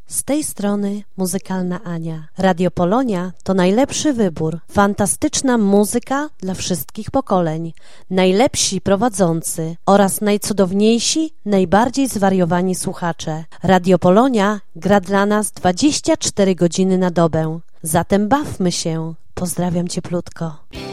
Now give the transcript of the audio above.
Z tej strony muzykalna Ania. Radio Polonia to najlepszy wybór. Fantastyczna muzyka dla wszystkich pokoleń. Najlepsi prowadzący oraz najcudowniejsi, najbardziej zwariowani słuchacze. Radio Polonia gra dla nas 24 godziny na dobę. Zatem bawmy się. Pozdrawiam cieplutko.